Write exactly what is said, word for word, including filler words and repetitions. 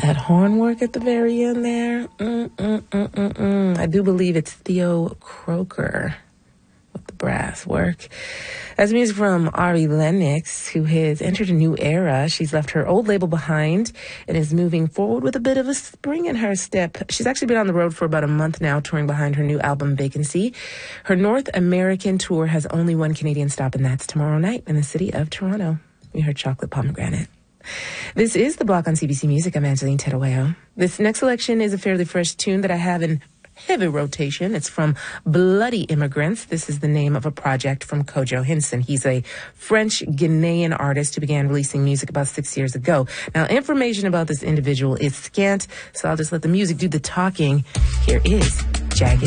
That horn work at the very end there. Mm, mm, mm, mm, mm. I do believe it's Theo Croker with the brass work. That's music from Ari Lennox, who has entered a new era. She's left her old label behind and is moving forward with a bit of a spring in her step. She's actually been on the road for about a month now, touring behind her new album, Vacancy. Her North American tour has only one Canadian stop, and that's tomorrow night in the city of Toronto. We heard Chocolate Pomegranate. This is The Block on C B C Music. I'm Angeline Terueo. This next selection is a fairly fresh tune that I have in heavy rotation. It's from Bloody Immigrants. This is the name of a project from Kojo Hinson. He's a French-Ghanaian artist who began releasing music about six years ago. Now, information about this individual is scant, so I'll just let the music do the talking. Here is Jagged